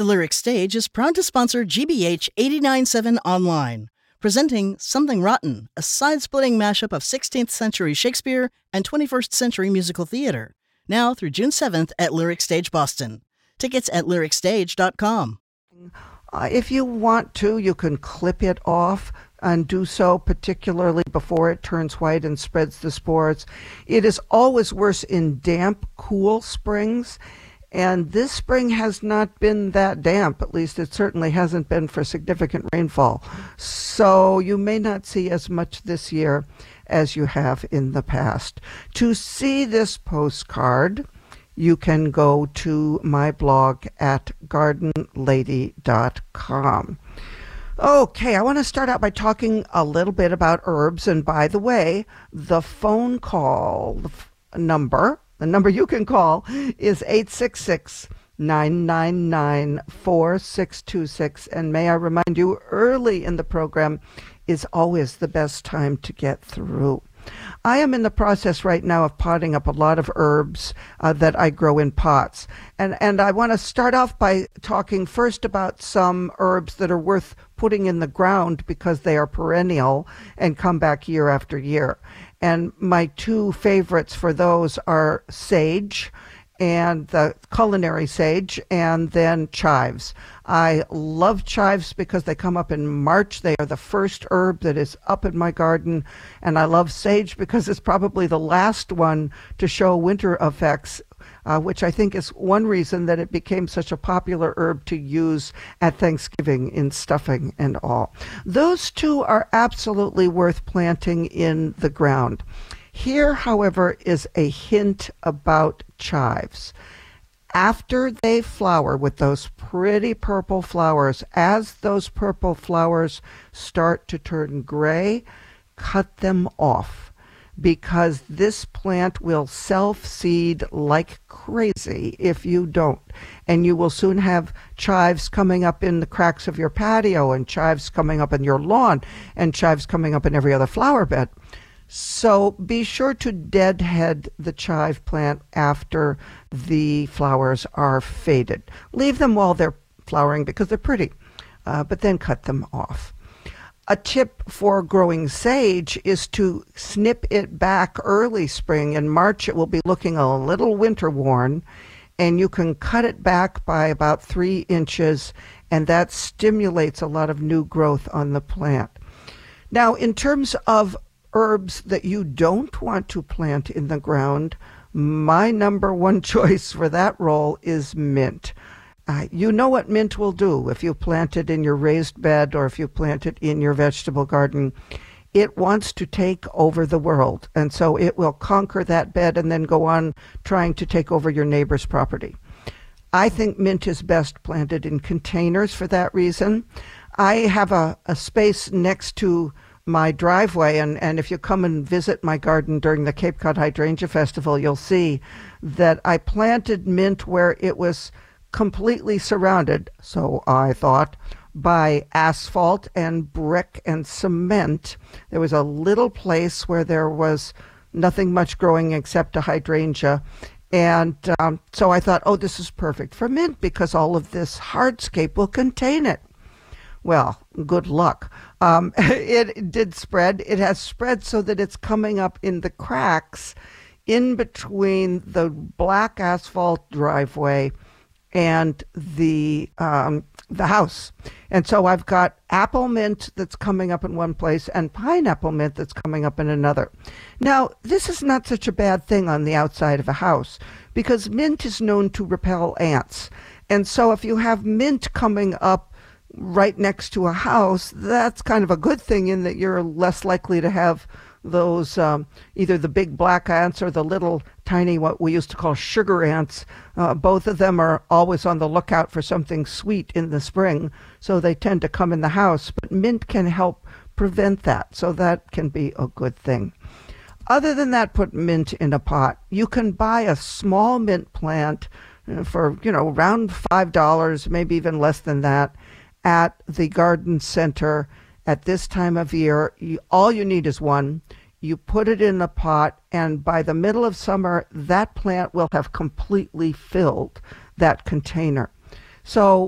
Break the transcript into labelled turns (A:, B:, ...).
A: The Lyric Stage is proud to sponsor GBH 89.7 Online, presenting Something Rotten, a side-splitting mashup of 16th century Shakespeare and 21st century musical theater, now through June 7th at Lyric Stage Boston. Tickets at lyricstage.com.
B: If you want to, you can clip it off and do so particularly before it turns white and spreads the spores. It is always worse in damp, cool springs. And this spring has not been that damp. At least it certainly hasn't been for significant rainfall. So you may not see as much this year as you have in the past. To see this postcard, you can go to my blog at gardenlady.com. Okay, I want to start out by talking a little bit about herbs. And by the way, the phone call number, the number you can call is 866-999-4626. And may I remind you, early in the program is always the best time to get through. I am in the process right now of potting up a lot of herbs that I grow in pots. And I want to start off by talking first about some herbs that are worth putting in the ground because they are perennial and come back year after year. And my two favorites for those are sage, and the culinary sage, and then chives. I love chives because they come up in March. They are the first herb that is up in my garden. And I love sage because it's probably the last one to show winter effects, which I think is one reason that it became such a popular herb to use at Thanksgiving in stuffing and all. Those two are absolutely worth planting in the ground. Here, however, is a hint about chives. After they flower with those pretty purple flowers, as those purple flowers start to turn gray, cut them off, because this plant will self-seed like crazy if you don't. And you will soon have chives coming up in the cracks of your patio, and chives coming up in your lawn, and chives coming up in every other flower bed. So be sure to deadhead the chive plant after the flowers are faded. Leave them while they're flowering because they're pretty, but then cut them off. A tip for growing sage is to snip it back early spring. In March, it will be looking a little winter worn, and you can cut it back by about 3 inches, and that stimulates a lot of new growth on the plant. Now, in terms of herbs that you don't want to plant in the ground, my number one choice for that role is mint. You know what mint will do if you plant it in your raised bed or if you plant it in your vegetable garden. It wants to take over the world, and so it will conquer that bed and then go on trying to take over your neighbor's property. I think mint is best planted in containers for that reason. I have a space next to my driveway, and if you come and visit my garden during the Cape Cod Hydrangea Festival, you'll see that I planted mint where it was completely surrounded, so I thought, by asphalt and brick and cement. There was a little place where there was nothing much growing except a hydrangea. And so I thought, oh, this is perfect for mint because all of this hardscape will contain it. Well, good luck. It did spread. It has spread so that it's coming up in the cracks in between the black asphalt driveway and the house. And so I've got apple mint that's coming up in one place and pineapple mint that's coming up in another. Now, this is not such a bad thing on the outside of a house because mint is known to repel ants. And so if you have mint coming up right next to a house, that's kind of a good thing in that you're less likely to have those either the big black ants or the little tiny, what we used to call sugar ants. Both of them are always on the lookout for something sweet in the spring, so they tend to come in the house. But mint can help prevent that, so that can be a good thing. Other than that, put mint in a pot. You can buy a small mint plant for, around $5, maybe even less than that, at the garden center at this time of year. All you need is one. You put it in a pot, and by the middle of summer, that plant will have completely filled that container. So